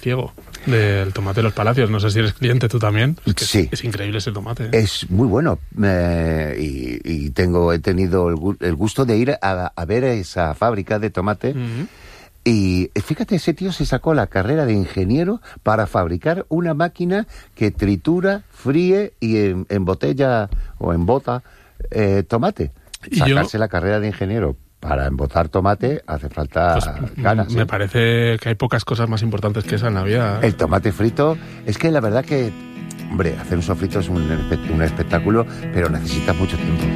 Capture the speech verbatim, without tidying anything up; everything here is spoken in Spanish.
ciego del tomate de los Palacios. No sé si eres cliente tú también. Es que sí. Es, es increíble ese tomate. ¿eh? Es muy bueno. Eh, y, y tengo, he tenido el, el gusto de ir a, a ver esa fábrica de tomate. Uh-huh. Y fíjate, ese tío se sacó la carrera de ingeniero para fabricar una máquina que tritura, fríe y en, embotella o embota eh, tomate. ¿Y Sacarse yo? la carrera de ingeniero para embotar tomate hace falta Pues, ganas. Me ¿eh? parece que hay pocas cosas más importantes que esa en la vida. El tomate frito, es que la verdad que, hombre, hacer un sofrito es un, un espectáculo, pero necesita mucho tiempo.